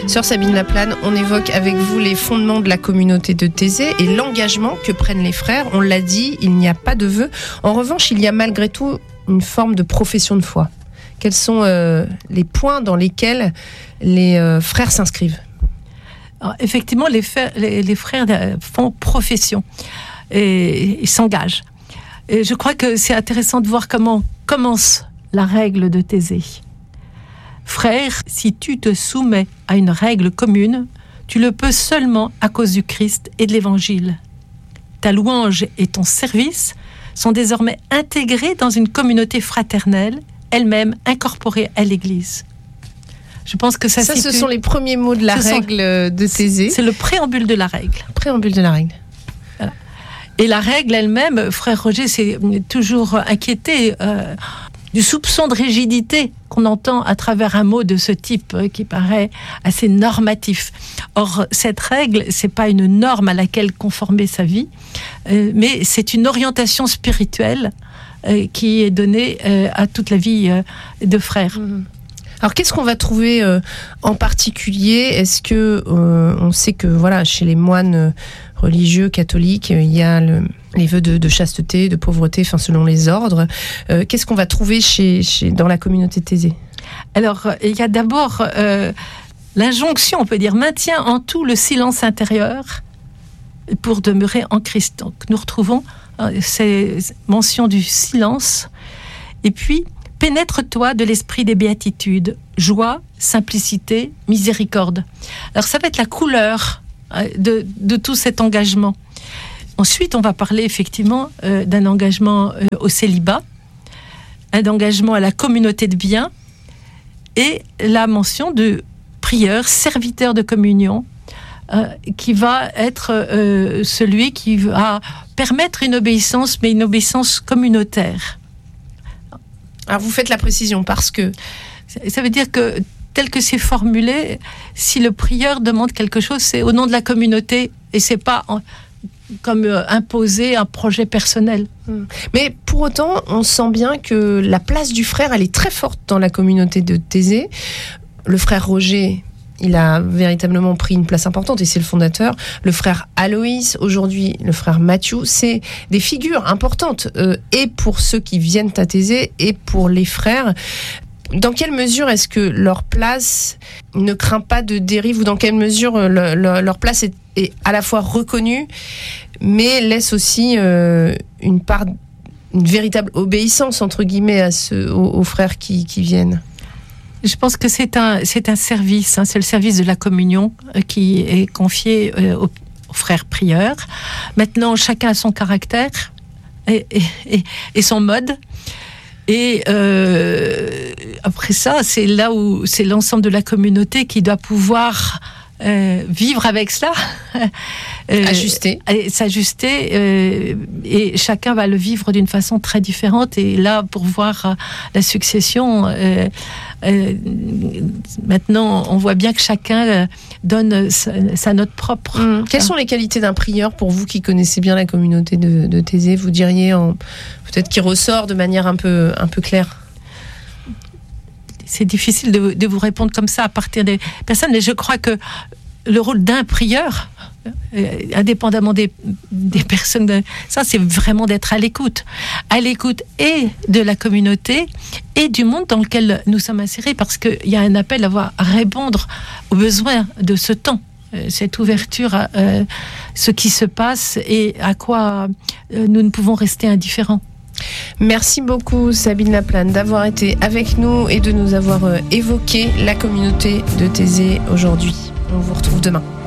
Sœur Sabine Laplane, on évoque avec vous les fondements de la communauté de Taizé et l'engagement que prennent les frères. On l'a dit, il n'y a pas de vœux. En revanche, il y a malgré tout une forme de profession de foi. Quels sont les points dans lesquels les frères s'inscrivent ? Alors, effectivement, les frères font profession et ils s'engagent. Et je crois que c'est intéressant de voir comment commence la règle de Taizé. Frère, si tu te soumets à une règle commune, tu le peux seulement à cause du Christ et de l'Évangile. Ta louange et ton service sont désormais intégrés dans une communauté fraternelle, elle-même incorporée à l'Église. Je pense que ça ce sont les premiers mots de la règle de Taizé. C'est le préambule de la règle. Préambule de la règle. Voilà. Et la règle elle-même, frère Roger s'est toujours inquiété du soupçon de rigidité qu'on entend à travers un mot de ce type qui paraît assez normatif. Or, cette règle, c'est pas une norme à laquelle conformer sa vie, mais c'est une orientation spirituelle qui est donnée à toute la vie de frères. Alors, qu'est-ce qu'on va trouver en particulier ? Est-ce que on sait que voilà, chez les moines religieux catholiques, il y a les vœux de chasteté, de pauvreté, enfin selon les ordres. Qu'est-ce qu'on va trouver dans la communauté de Taizé ? Alors, il y a d'abord l'injonction, on peut dire, maintient en tout le silence intérieur pour demeurer en Christ. Donc, nous retrouvons ces mentions du silence. Et puis, pénètre-toi de l'esprit des béatitudes, joie, simplicité, miséricorde. Alors, ça va être la couleur de tout cet engagement. Ensuite, on va parler effectivement d'un engagement au célibat, un engagement à la communauté de biens et la mention de prieur, serviteur de communion, qui va être celui qui va permettre une obéissance, mais une obéissance communautaire. Alors vous faites la précision parce que... Ça veut dire que tel que c'est formulé, si le prieur demande quelque chose, c'est au nom de la communauté et c'est pas comme imposer un projet personnel. Mais pour autant, on sent bien que la place du frère, elle est très forte dans la communauté de Taizé. Le frère Roger, il a véritablement pris une place importante et c'est le fondateur. Le frère Aloïs, aujourd'hui le frère Mathieu, c'est des figures importantes et pour ceux qui viennent à Taizé et pour les frères. Dans quelle mesure est-ce que leur place ne craint pas de dérive ou dans quelle mesure leur place est à la fois reconnue mais laisse aussi une véritable obéissance entre guillemets aux frères qui viennent? Je pense que c'est un service, c'est le service de la communion qui est confié aux frères prieurs. Maintenant, chacun a son caractère et son mode. Et après ça, c'est là où c'est l'ensemble de la communauté qui doit pouvoir vivre avec cela, s'ajuster, et chacun va le vivre d'une façon très différente. Et là, pour voir la succession, maintenant, on voit bien que chacun donne sa note propre. Quelles sont les qualités d'un prieur pour vous qui connaissez bien la communauté de Taizé? Vous diriez peut-être qui ressort de manière un peu claire. C'est difficile de vous répondre comme ça à partir des personnes, mais je crois que le rôle d'un prieur, indépendamment des personnes, ça c'est vraiment d'être à l'écoute et de la communauté et du monde dans lequel nous sommes insérés, parce qu'il y a un appel à répondre aux besoins de ce temps, cette ouverture à ce qui se passe et à quoi nous ne pouvons rester indifférents. Merci beaucoup Sabine Laplane d'avoir été avec nous et de nous avoir évoqué la communauté de Taizé aujourd'hui. On vous retrouve demain.